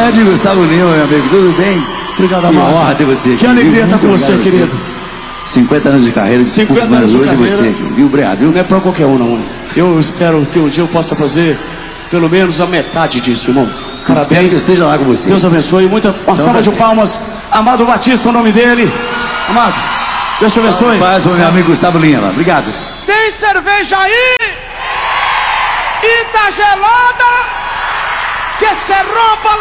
Grande Gustavo Lima, meu amigo, tudo bem? Obrigado, que Amado. Que honra ter você aqui. Que alegria estar com você, querido. 50 anos de carreira, 50 anos de carreira. Você aqui, viu, Obrigado, viu? Não é pra qualquer um, não. Eu espero que um dia eu possa fazer pelo menos a metade disso, irmão. Parabéns. Espero que eu esteja lá com você. Deus abençoe. Uma salva de palmas. Amado Batista, o nome dele. Amado, Deus te abençoe. Paz para o meu amigo Gustavo Lima. Obrigado. Tem cerveja aí? E tá gelada? Que se rompa